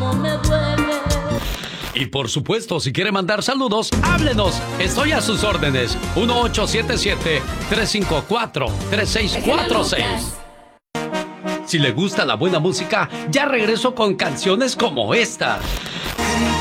me duele. Y por supuesto, si quiere mandar saludos, háblenos. Estoy a sus órdenes. 1877-354-3646. Si le gusta la buena música, ya regreso con canciones como esta.